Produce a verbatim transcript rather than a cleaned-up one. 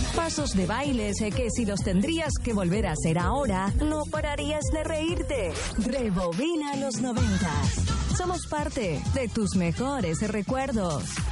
Pasos de bailes eh, que si los tendrías que volver a hacer ahora, no pararías de reírte. Rebobina los noventas. Somos parte de tus mejores recuerdos.